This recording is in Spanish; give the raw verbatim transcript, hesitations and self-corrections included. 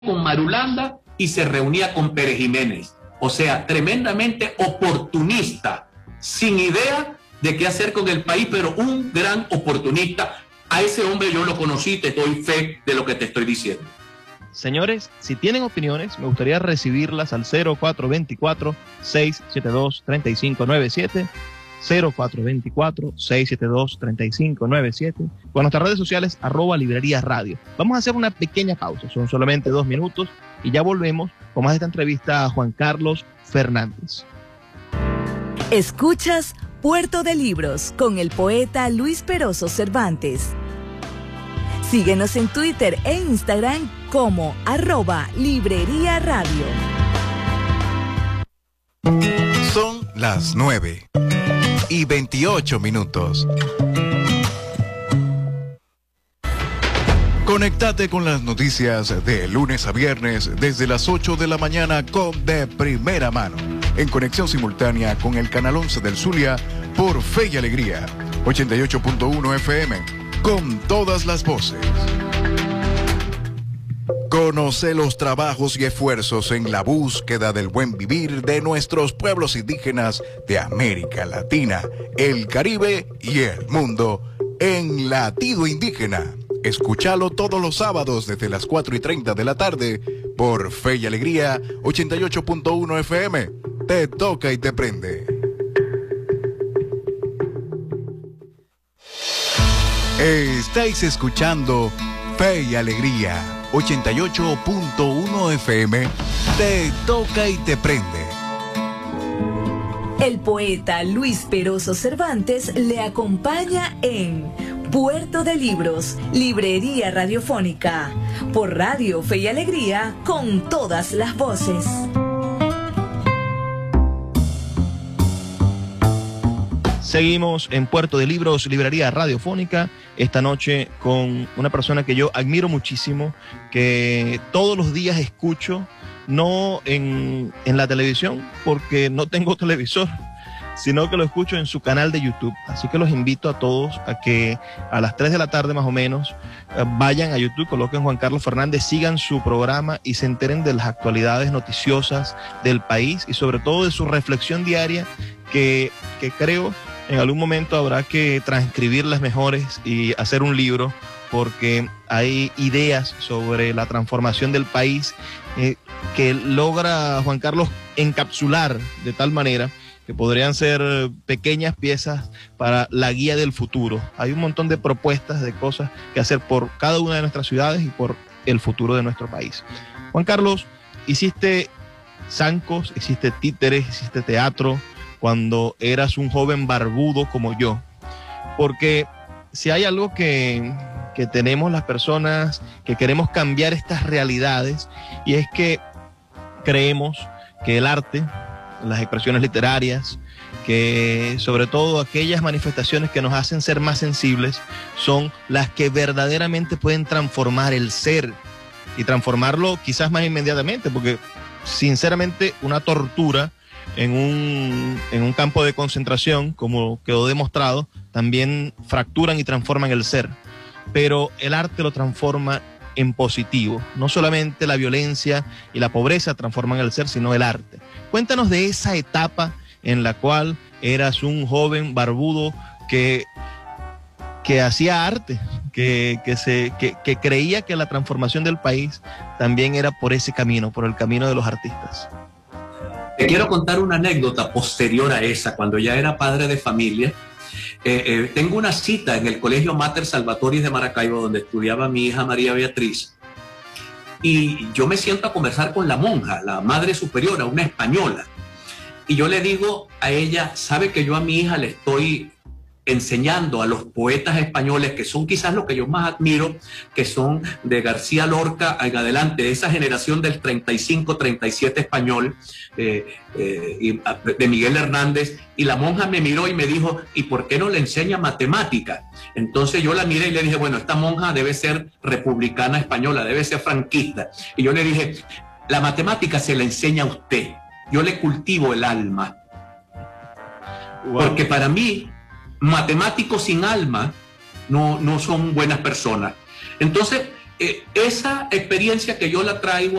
con Marulanda y se reunía con Pérez Jiménez. O sea, tremendamente oportunista, sin idea de qué hacer con el país, pero un gran oportunista. A ese hombre yo lo conocí, te doy fe de lo que te estoy diciendo. Señores, si tienen opiniones, me gustaría recibirlas al cero cuatro dos cuatro, seis siete dos, tres cinco nueve siete, cero cuatro dos cuatro, seis siete dos, tres cinco nueve siete, con nuestras redes sociales, arroba librería radio. Vamos a hacer una pequeña pausa, son solamente dos minutos, y ya volvemos con más de esta entrevista a Juan Carlos Fernández. Escuchas Puerto de Libros con el poeta Luis Peroso Cervantes. Síguenos en Twitter e Instagram como arroba Librería Radio. Son las nueve y veintiocho minutos. Conéctate con las noticias de lunes a viernes desde las ocho de la mañana con De Primera Mano, en conexión simultánea con el canal once del Zulia por Fe y Alegría, ochenta y ocho punto uno F M, con todas las voces. Conoce los trabajos y esfuerzos en la búsqueda del buen vivir de nuestros pueblos indígenas de América Latina, el Caribe y el mundo en Latido Indígena. Escúchalo todos los sábados desde las cuatro y treinta de la tarde por Fe y Alegría, ochenta y ocho punto uno F M. Te toca y te prende. Estáis escuchando Fe y Alegría, ochenta y ocho punto uno F M. Te toca y te prende. El poeta Luis Peroso Cervantes le acompaña en Puerto de Libros, Librería Radiofónica, por Radio Fe y Alegría, con todas las voces. Seguimos en Puerto de Libros, Librería Radiofónica, esta noche con una persona que yo admiro muchísimo, que todos los días escucho, no en, en la televisión, porque no tengo televisor, sino que lo escucho en su canal de YouTube. Así que los invito a todos a que a las tres de la tarde más o menos vayan a YouTube, coloquen Juan Carlos Fernández, sigan su programa y se enteren de las actualidades noticiosas del país y sobre todo de su reflexión diaria que, que creo en algún momento habrá que transcribirlas mejores y hacer un libro, porque hay ideas sobre la transformación del país eh, que logra Juan Carlos encapsular de tal manera que podrían ser pequeñas piezas para la guía del futuro. Hay un montón de propuestas de cosas que hacer por cada una de nuestras ciudades y por el futuro de nuestro país. Juan Carlos, hiciste zancos, hiciste títeres, hiciste teatro cuando eras un joven barbudo como yo, porque si hay algo que, que tenemos las personas que queremos cambiar estas realidades, y es que creemos que el arte, las expresiones literarias, que sobre todo aquellas manifestaciones que nos hacen ser más sensibles, son las que verdaderamente pueden transformar el ser, y transformarlo quizás más inmediatamente, porque sinceramente una tortura en un, en un campo de concentración, como quedó demostrado, también fracturan y transforman el ser. Pero el arte lo transforma en positivo. No solamente la violencia y la pobreza transforman el ser, sino el arte. Cuéntanos de esa etapa en la cual eras un joven barbudo que, que hacía arte, que, que, se, que, que creía que la transformación del país también era por ese camino, por el camino de los artistas. Te quiero contar una anécdota posterior a esa, cuando ya era padre de familia. Eh, eh, tengo una cita en el Colegio Mater Salvatoris de Maracaibo, donde estudiaba mi hija María Beatriz, y yo me siento a conversar con la monja, la madre superiora, una española, y yo le digo a ella, sabe que yo a mi hija le estoy enseñando a los poetas españoles, que son quizás los que yo más admiro, que son de García Lorca en adelante, de esa generación del treinta y cinco, treinta y siete español, eh, eh, y de Miguel Hernández, y la monja me miró y me dijo, ¿y por qué no le enseña matemática? Entonces yo la miré y le dije, bueno, esta monja debe ser republicana española, debe ser franquista, y yo le dije, la matemática se la enseña a usted, yo le cultivo el alma, wow. Porque para mí matemáticos sin alma no, no son buenas personas. Entonces, eh, esa experiencia que yo la traigo